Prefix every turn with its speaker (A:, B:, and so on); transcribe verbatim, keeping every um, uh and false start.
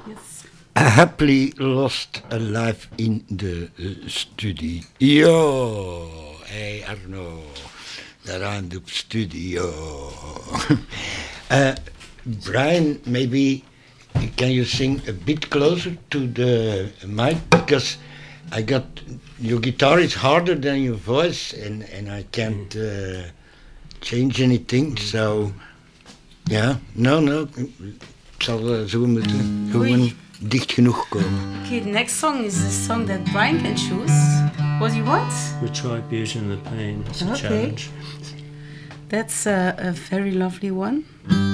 A: Yes.
B: Happily lost alive in the uh, studio. Hey Arno, daar aan de studio. uh, Brian, maybe can you sing a bit closer to the mic, because I got your guitar is harder than your voice, and and I can't uh, change anything. So ja, no, no, het zal uh, zo moeten gewoon dicht genoeg komen.
A: Okay, the next song is a song that Brian can choose. What do you want?
C: We try Beauty and the Pain. It's a
A: Okay.
C: challenge.
A: That's a, a very lovely one.